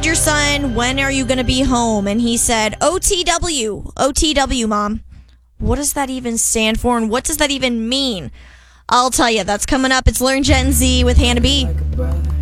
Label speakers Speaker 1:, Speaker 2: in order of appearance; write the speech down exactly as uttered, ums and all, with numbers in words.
Speaker 1: your son, when are you going to be home? And he said, O T W. O T W, Mom. What does that even stand for, and what does that even mean? I'll tell you. That's coming up. It's Learn Gen Z with Hannah B.